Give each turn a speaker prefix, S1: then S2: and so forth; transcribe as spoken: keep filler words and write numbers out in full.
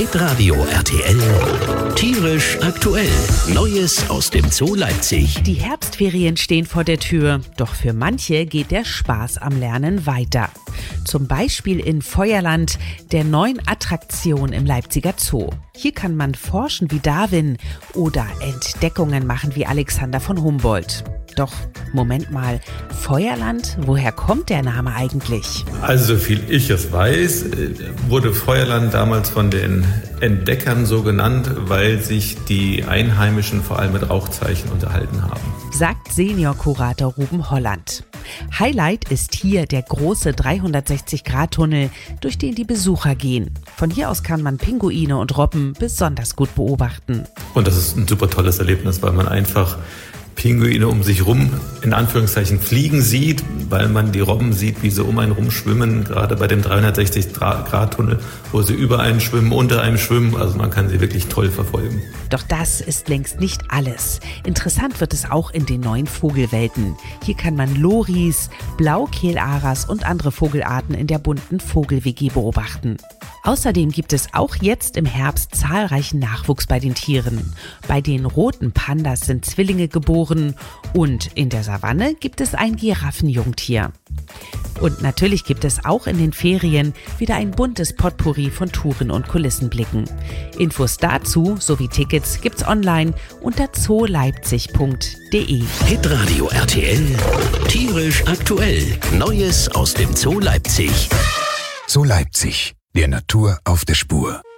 S1: Hitradio R T L, tierisch aktuell. Neues aus dem Zoo Leipzig.
S2: Die Herbstferien stehen vor der Tür, doch für manche geht der Spaß am Lernen weiter. Zum Beispiel in Feuerland, der neuen Attraktion im Leipziger Zoo. Hier kann man forschen wie Darwin oder Entdeckungen machen wie Alexander von Humboldt. Doch, Moment mal, Feuerland, woher kommt der Name eigentlich?
S3: Also, soviel ich es weiß, wurde Feuerland damals von den Entdeckern so genannt, weil sich die Einheimischen vor allem mit Rauchzeichen unterhalten haben.
S2: Sagt Senior-Kurator Ruben Holland. Highlight ist hier der große dreihundertsechzig Grad Tunnel, durch den die Besucher gehen. Von hier aus kann man Pinguine und Robben besonders gut beobachten.
S3: Und das ist ein super tolles Erlebnis, weil man einfach Pinguine um sich rum, in Anführungszeichen, fliegen sieht, weil man die Robben sieht, wie sie um einen rumschwimmen, gerade bei dem dreihundertsechzig Grad Tunnel, wo sie über einen schwimmen, unter einem schwimmen, also man kann sie wirklich toll verfolgen.
S2: Doch das ist längst nicht alles. Interessant wird es auch in den neuen Vogelwelten. Hier kann man Loris, Blaukehlaras und andere Vogelarten in der bunten Vogel-W G beobachten. Außerdem gibt es auch jetzt im Herbst zahlreichen Nachwuchs bei den Tieren. Bei den roten Pandas sind Zwillinge geboren und in der Savanne gibt es ein Giraffenjungtier. Und natürlich gibt es auch in den Ferien wieder ein buntes Potpourri von Touren und Kulissenblicken. Infos dazu sowie Tickets gibt's online unter zooleipzig punkt de.
S1: Hitradio R T L, tierisch aktuell. Neues aus dem Zoo Leipzig.
S4: Zoo Leipzig, der Natur auf der Spur.